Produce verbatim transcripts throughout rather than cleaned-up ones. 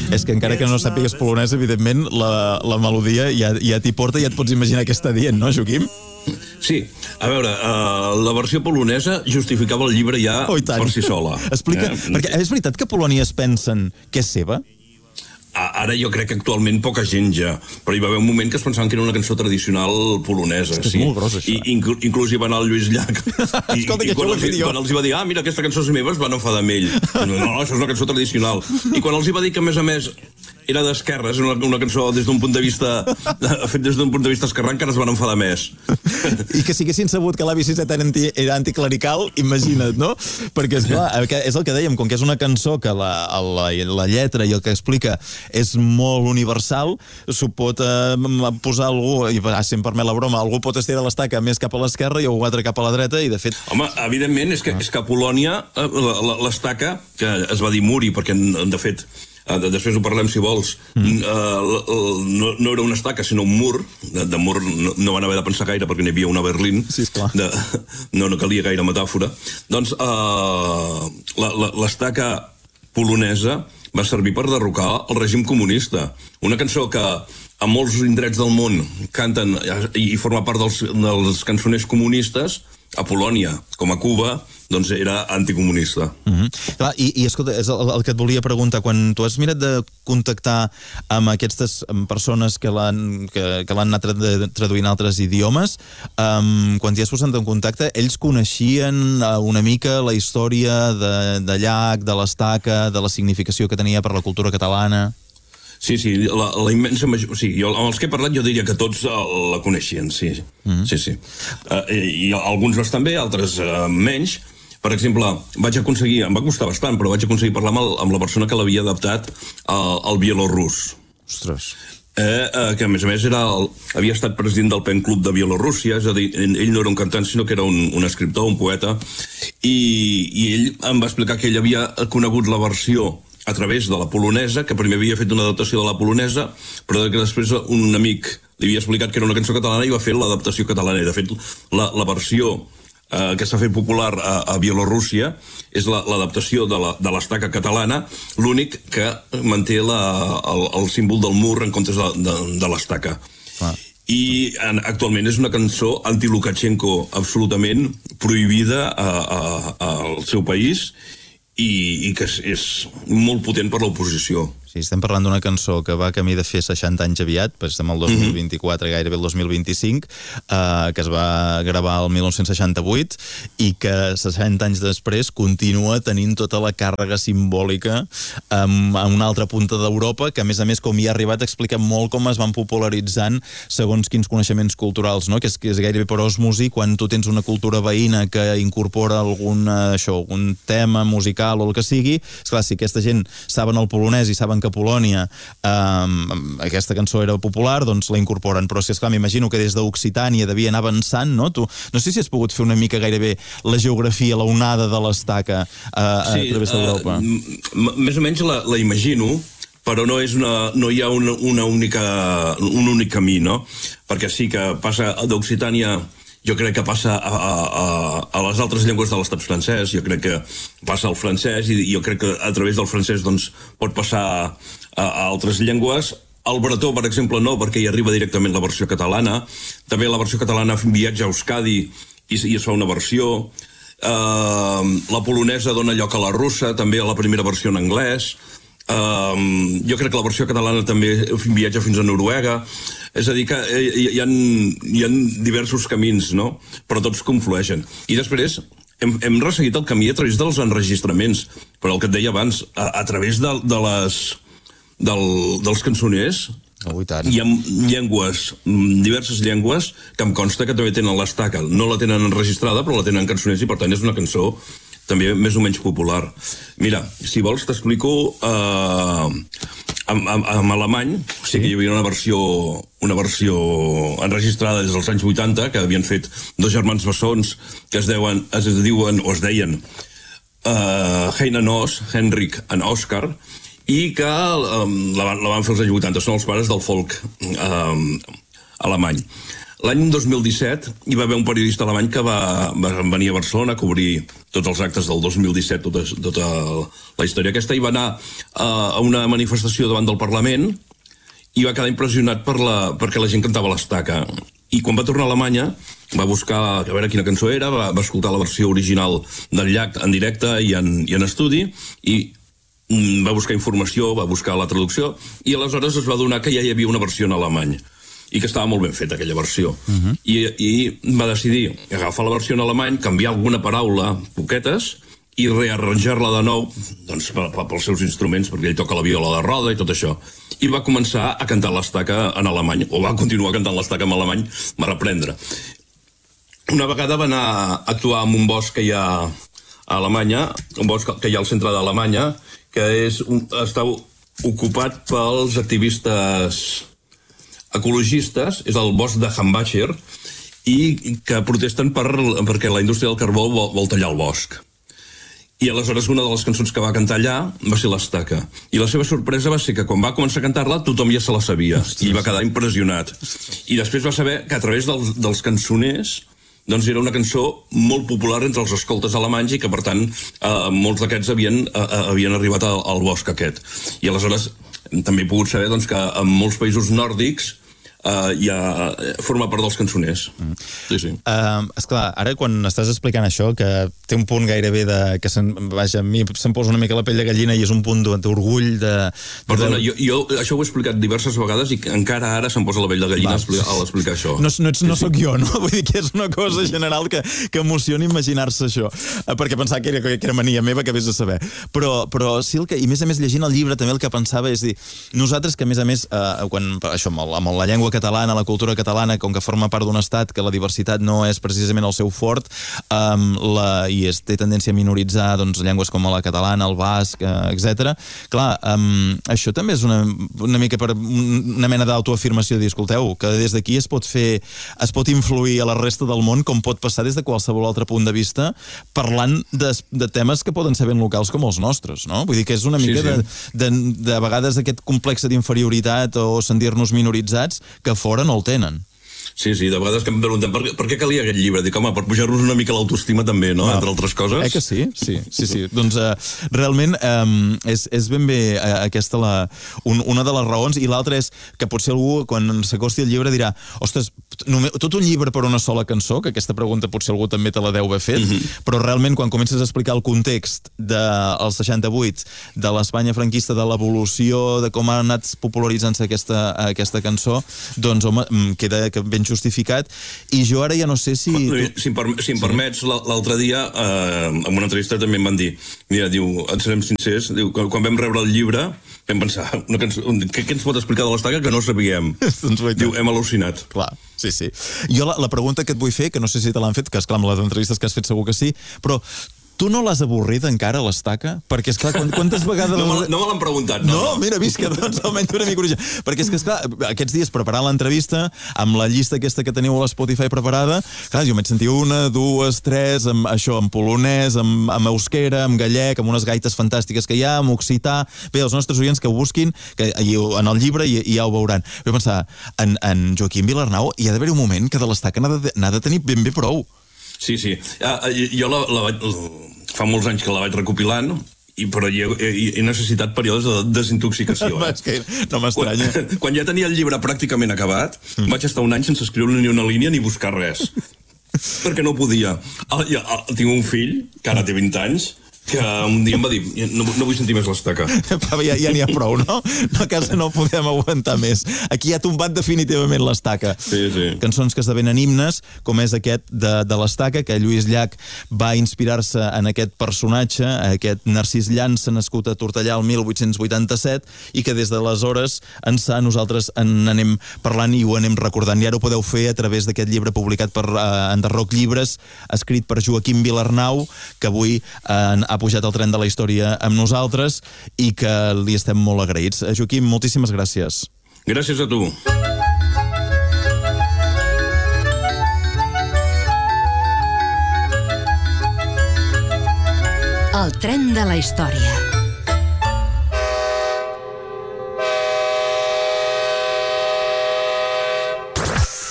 És que encara que no sàpigues polonès, evidentment, la, la melodia ja, ja t'hi porta i ja et pots imaginar què està dient, no, Joaquim? Sí, a veure, uh, la versió polonesa justificava el llibre ja oh, per si sola. Explica, eh? Perquè és veritat que Polònia es pensen que és seva? Ara jo crec que actualment poca gent ja, però hi va haver un moment que es pensaven que era una cançó tradicional polonesa. És que és sí. molt gros, això. I, inclu, inclús hi va anar el Lluís Llach. I, Escolta, i quan, els, quan els hi va dir, ah, mira, aquesta cançó és meva, es van enfadar amb ell. No, no, això és una cançó tradicional. I quan els hi va dir que, a més a més, era d'esquerres, una, una cançó des d'un punt de vista fet des d'un punt de vista esquerrà, encara es van enfadar més. I que si haguessin sabut que l'A B C Z era, anti, era anticlerical, imagina't, no? Perquè, esclar, és el que dèiem, com que és una cançó que la, la, la lletra i el que explica és molt universal, s'ho pot eh, posar algú, i si em permet la broma, algú pot estirar l'estaca més cap a l'esquerra i algú altre cap a la dreta, i de fet... Home, evidentment, és que, és que a Polònia l'estaca, que es va dir muri, perquè, de fet, després ho parlem si vols, mm. uh, no, no era una estaca sinó un mur, de, de mur no, no van haver de pensar gaire perquè n'hi havia una a Berlín, sí, de, no, no calia gaire metàfora. Doncs uh, l'estaca polonesa va servir per derrocar el règim comunista. Una cançó que a molts indrets del món canten i forma part dels, dels cançoners comunistes, a Polònia, com a Cuba, doncs era anticomunista. Mm-hmm. Clar, i, i escolta, és el, el que et volia preguntar, quan tu has mirat de contactar amb aquestes persones que l'han que, que l'han anat traduint a altres idiomes, um, quan t'hi has posat en contacte, ells coneixien una mica la història de, de Llach, de l'estaca, de la significació que tenia per la cultura catalana? Sí, sí, la, la immensa major... Sí, jo, amb els que he parlat jo diria que tots uh, la coneixien, sí. Mm-hmm. Sí, sí. Uh, i, I alguns bastant bé, altres uh, menys. Per exemple, vaig aconseguir, em va costar bastant, però vaig aconseguir parlar amb, el, amb la persona que l'havia adaptat al, al bielorrus. Ostres. Eh, eh, que a més a més era el, havia estat president del Pen Club de Bielorússia, és a dir, ell no era un cantant sinó que era un, un escriptor, un poeta, i, i ell em va explicar que ell havia conegut la versió a través de la polonesa, que primer havia fet una adaptació de la polonesa, però que després un amic li havia explicat que era una cançó catalana i va fer l'adaptació catalana. I de fet, la, la versió eh, que s'ha fet popular a, a Bielorússia és l'adaptació la, de l'estaca catalana, l'únic que manté la, el, el símbol del mur en comptes de, de, de l'estaca. Ah. I en, actualment és una cançó anti-Lukashenko absolutament prohibida a, a, a, al seu país, i, i que és, és molt potent per l'oposició. Sí, estem parlant d'una cançó que va camí de fer seixanta anys aviat, pues estem al dos mil vint-i-quatre, mm-hmm. gairebé el dos mil vint-i-cinc, eh, que es va gravar el dinou seixanta-vuit i que seixanta anys després continua tenint tota la càrrega simbòlica um, a una altra punta d'Europa, que a més a més, com hi ha arribat, explica molt com es van popularitzant segons quins coneixements culturals, no? que, és, que és gairebé per osmosi, quan tu tens una cultura veïna que incorpora algun, això, algun tema musical o el que sigui, esclar, si aquesta gent saben el polonès i saben que a Polònia eh, aquesta cançó era popular, doncs la incorporen. Però si, esclar, m'imagino que des d'Occitània devia anar avançant, no? Tu, no sé si has pogut fer una mica gairebé la geografia, la onada de l'estaca eh, sí, a través d'Europa. Uh, més o menys la, la imagino, però no, és una, no hi ha una, una única, un únic camí, no? Perquè sí que passa d'Occitània, jo crec que passa a, a, a les altres llengües de l'estat francès, jo crec que passa al francès i jo crec que a través del francès doncs, pot passar a, a altres llengües. El bretó, per exemple, no, perquè hi arriba directament la versió catalana. També la versió catalana fa un viatge a Euskadi i, i es fa una versió. Uh, la polonesa dona lloc a la russa, també a la primera versió en anglès. Um, jo crec que la versió catalana també viatja fins a Noruega, és a dir que hi, hi, ha, hi ha diversos camins, no? Però tots conflueixen. I després hem, hem resseguit el camí a través dels enregistraments, però el que et deia abans, a, a través de, de les, del, dels cançoners, oh, hi ha llengües, diverses llengües, que em consta que també tenen l'estaca. No la tenen enregistrada, però la tenen cançoners i per tant és una cançó també més o menys popular. Mira, si vols t'explico eh, en, en, en alemany, sí que hi havia una versió, una versió enregistrada des dels anys vuitanta, que havien fet dos germans bessons que es, deuen, es diuen o es deien eh, Heine Nos, Henrik and Oscar, i que eh, la, la van fer els anys vuitanta, són els pares del folk eh, alemany. L'any dos mil disset hi va haver un periodista alemany que va, va venir a Barcelona a cobrir tots els actes del dos mil disset, tota, tota la història aquesta, i va anar a, a una manifestació davant del Parlament i va quedar impressionat per la, perquè la gent cantava l'Estaca. I quan va tornar a Alemanya va buscar a veure quina cançó era, va, va escoltar la versió original del Llach en directe i en, i en estudi, i va buscar informació, va buscar la traducció, i aleshores es va adonar que ja hi havia una versió en alemany, i que estava molt ben feta aquella versió. Uh-huh. I, I va decidir agafar la versió en alemany, canviar alguna paraula, poquetes, i rearranjar-la de nou, doncs, pels seus instruments, perquè ell toca la viola de roda i tot això. I va començar a cantar l'Estaca en alemany, o va continuar cantant l'Estaca en alemany, va reprendre. Una vegada va anar a actuar en un bosc que hi ha a Alemanya, un bosc que hi ha al centre d'Alemanya, que és un, està ocupat pels activistes ecologistes, és el bosc de Hambacher, i que protesten per, perquè la indústria del carbó vol, vol tallar el bosc. I aleshores una de les cançons que va cantar allà va ser l'Estaca. I la seva sorpresa va ser que quan va començar a cantar-la tothom ja se la sabia. Ostres. I va quedar impressionat. I després va saber que a través dels, dels cançoners doncs era una cançó molt popular entre els escoltes alemanys i que, per tant, eh, molts d'aquests havien, eh, havien arribat al, al bosc aquest. I aleshores també he pogut saber doncs, que en molts països nòrdics Uh, ja forma part dels cançoners. Mm. Sí, sí. Uh, esclar, ara quan estàs explicant això, que té un punt gairebé de... que se'n, vaja, a mi se'm posa una mica la pell de gallina i és un punt d'orgull de... Perdona, de... jo, jo això ho he explicat diverses vegades i encara ara se'm posa la pell de gallina Va. al explicar això. No, no, ets, no sí, sóc sí. jo, no? Vull dir que és una cosa general que, que emociona imaginar-se això. Uh, perquè pensava que era, que era mania meva, que vés a saber. Però, però sí, el que, i a més a més llegint el llibre també el que pensava és dir, nosaltres que a més a més, uh, quan, això, amb, el, amb la llengua catalana, la cultura catalana, com que forma part d'un estat que la diversitat no és precisament el seu fort, um, la, i es té tendència a minoritzar doncs, llengües com la catalana, el basc, uh, etcètera. Clar, um, això també és una, una mica per una mena d'autoafirmació de dir, escolteu, que des d'aquí es pot fer, es pot influir a la resta del món com pot passar des de qualsevol altre punt de vista, parlant de, de temes que poden ser ben locals com els nostres, no? Vull dir que és una mica sí, sí. De, de, de, de vegades aquest complex d'inferioritat o sentir-nos minoritzats que fora no el tenen. Sí, sí, de vegades que em pregunten per, per què calia aquest llibre? Dic, home, per pujar-nos una mica l'autoestima també, no? Ah, entre altres coses. Eh que sí? Sí, sí, sí. Doncs uh, realment um, és, és ben bé uh, aquesta la, un, una de les raons, i l'altra és que potser algú, quan s'acosti el llibre, dirà, ostres, només, tot un llibre per una sola cançó, que aquesta pregunta potser algú també te la deu haver fet, mm-hmm. però realment quan comences a explicar el context del seixanta-vuit, de l'Espanya franquista, de l'evolució, de com ha anat popularitzant-se aquesta, aquesta cançó, doncs, home, queda ben justificat, i jo ara ja no sé si... Si em, per, si em permets, l'altre dia, eh, en una entrevista també em van dir, mira, diu, et serem sincers, diu, quan vam rebre el llibre, vam pensar, una cançó, què, què ens pot explicar de l'Estaca que no sabíem? Diu, hem al·lucinat. Clar, sí, sí. Jo la, la pregunta que et vull fer, que no sé si te l'han fet, que esclar, amb les entrevistes que has fet segur que sí, però tu no l'has avorrit encara, l'Estaca? Perquè, esclar, quantes vegades... No me, no me l'han preguntat, no. No, no. Mira, visca, doncs almenys una mica original. Perquè és que, esclar, aquests dies preparant l'entrevista, amb la llista aquesta que teniu a l'Spotify preparada, clar, jo m'he sentit una, dues, tres, amb això, en polonès, amb, amb euskera, amb gallec, amb unes gaites fantàstiques que hi ha, amb occità... Bé, els nostres oients que ho busquin, que en el llibre i, i ja ho veuran. Vull pensar, en, en Joaquim Vilarnau hi ha d'haver un moment que de l'Estaca n'ha de, n'ha de tenir ben bé prou. Sí, sí. Ah, jo la, la vaig, fa molts anys que la vaig recopilant, i, però he, he, he necessitat períodes de desintoxicació. Eh? És que no m'estranya. Quan, quan ja tenia el llibre pràcticament acabat, mm. vaig estar un any sense escriure ni una línia ni buscar res. Perquè no podia. Ah, ja, ah, tinc un fill, que ara té vint anys, que un dia em va dir, no, no vull sentir més l'Estaca. Ja, ja n'hi ha prou, no? No, a casa no podem aguantar més. Aquí ha tombat definitivament l'Estaca. Sí, sí. Cançons que esdevenen himnes, com és aquest de, de l'Estaca, que Lluís Llach va inspirar-se en aquest personatge, aquest Narcís Llança, nascut a Tortellà el mil vuit-cents vuitanta-set, i que des d'aleshores ençà nosaltres en anem parlant i ho anem recordant. I ara ho podeu fer a través d'aquest llibre publicat per uh, Enderroc Llibres, escrit per Joaquim Vilarnau, que avui uh, ha pujat al tren de la història amb nosaltres i que li estem molt agraïts. Joaquim, moltíssimes gràcies. Gràcies a tu. El tren de la història.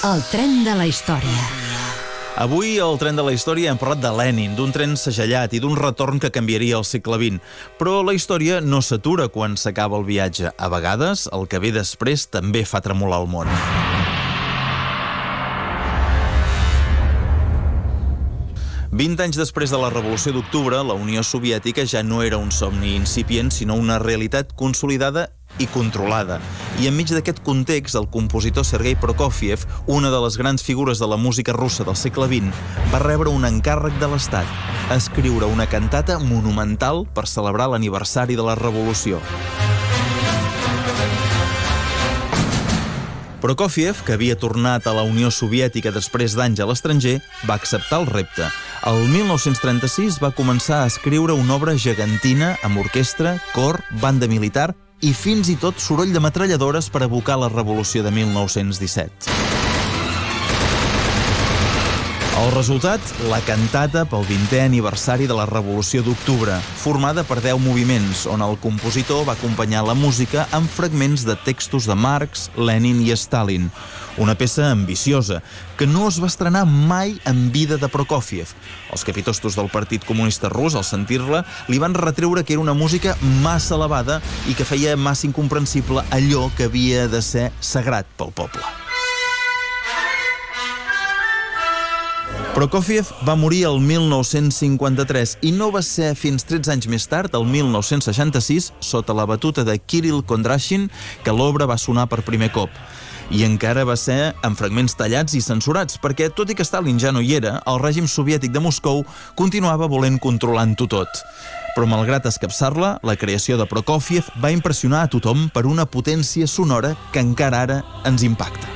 El tren de la història. Avui, al tren de la història, hem parlat de Lenin, d'un tren segellat i d'un retorn que canviaria el segle vint. Però la història no s'atura quan s'acaba el viatge. A vegades, el que ve després també fa tremolar el món. Vint anys després de la Revolució d'Octubre, la Unió Soviètica ja no era un somni incipient, sinó una realitat consolidada i controlada. I enmig d'aquest context, el compositor Sergei Prokofiev, una de les grans figures de la música russa del segle vint, va rebre un encàrrec de l'Estat: escriure una cantata monumental per celebrar l'aniversari de la Revolució. Prokofiev, que havia tornat a la Unió Soviètica després d'anys a l'estranger, va acceptar el repte. El mil nou-cents trenta-sis va començar a escriure una obra gegantina amb orquestra, cor, banda militar i fins i tot soroll de metralladores per evocar la revolució de mil nou-cents disset. El resultat, la cantata pel vintè aniversari de la Revolució d'Octubre, formada per deu moviments, on el compositor va acompanyar la música amb fragments de textos de Marx, Lenin i Stalin. Una peça ambiciosa, que no es va estrenar mai en vida de Prokofiev. Els capitostos del Partit Comunista Rus, al sentir-la, li van retreure que era una música massa elevada i que feia massa incomprensible allò que havia de ser sagrat pel poble. Prokofiev va morir el mil nou-cents cinquanta-tres i no va ser fins tretze anys més tard, el mil nou-cents seixanta-sis, sota la batuta de Kirill Kondrashin, que l'obra va sonar per primer cop. I encara va ser en fragments tallats i censurats, perquè, tot i que Stalin ja no hi era, el règim soviètic de Moscou continuava volent controlant-ho tot. Però malgrat escapçar-la, la creació de Prokofiev va impressionar a tothom per una potència sonora que encara ara ens impacta.